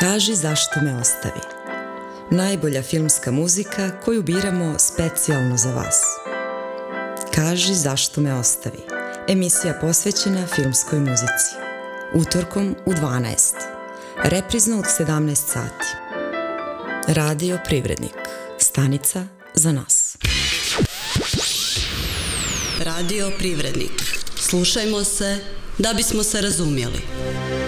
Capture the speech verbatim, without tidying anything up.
Kaži zašto me ostavi. Najbolja filmska muzika koju biramo specijalno za vas. Kaži zašto me ostavi. Emisija posvećena filmskoj muzici. Utorkom u dvanaest. Reprizno od sedamnaest sati. Radio Privrednik. Stanica za nas. Radio Privrednik. Slušajmo se da bismo se razumjeli.